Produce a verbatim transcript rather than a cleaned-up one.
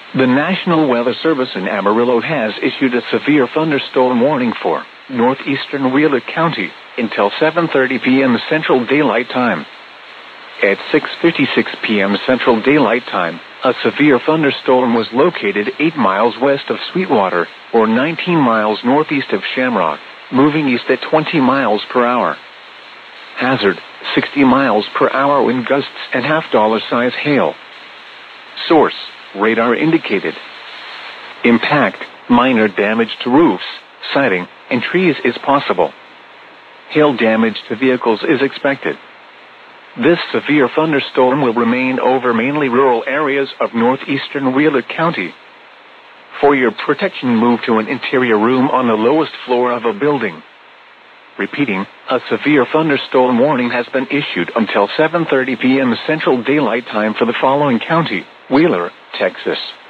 The National Weather Service in Amarillo has issued a severe thunderstorm warning for northeastern Wheeler County until seven thirty p.m. Central Daylight Time. At six fifty-six p.m. Central Daylight Time, a severe thunderstorm was located eight miles west of Sweetwater, or nineteen miles northeast of Shamrock, moving east at twenty miles per hour. Hazard, sixty miles per hour wind gusts and half-dollar size hail. Source, radar indicated. Impact, minor damage to roofs, siding, and trees is possible. Hail damage to vehicles is expected. This severe thunderstorm will remain over mainly rural areas of northeastern Wheeler County. For your protection, move to an interior room on the lowest floor of a building. Repeating, a severe thunderstorm warning has been issued until seven thirty p.m. Central Daylight Time for the following county: Wheeler, Texas,